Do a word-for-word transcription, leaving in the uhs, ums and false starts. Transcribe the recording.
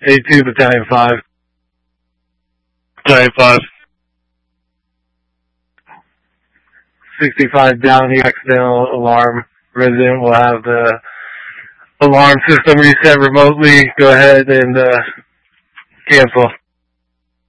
A two, Battalion five. Battalion five. sixty-five down here, accidental alarm. Resident will have the alarm system reset remotely. Go ahead and uh, cancel.